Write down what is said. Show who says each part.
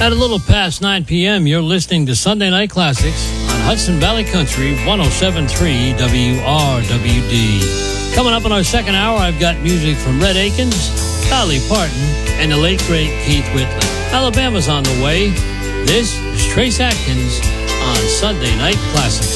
Speaker 1: At a little past 9 p.m., you're listening to Sunday Night Classics on Hudson Valley Country 107.3 WRWD. Coming up in our second hour, I've got music from Red Akins, Dolly Parton, and the late, great Keith Whitley. Alabama's on the way. This is Trace Atkins on Sunday Night Classics.